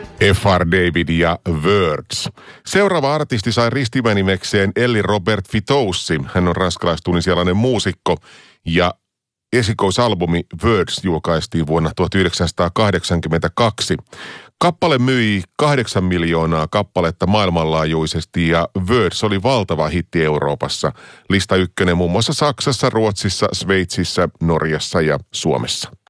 F.R. David ja Words. Seuraava artisti sai ristimenimekseen Ellie Robert Fitoussi. Hän on ranskalais-tunisialainen muusikko ja esikoisalbumi Words julkaistiin vuonna 1982. Kappale myi 8 miljoonaa kappaletta maailmanlaajuisesti ja Words oli valtava hitti Euroopassa. Lista ykkönen muun muassa Saksassa, Ruotsissa, Sveitsissä, Norjassa ja Suomessa.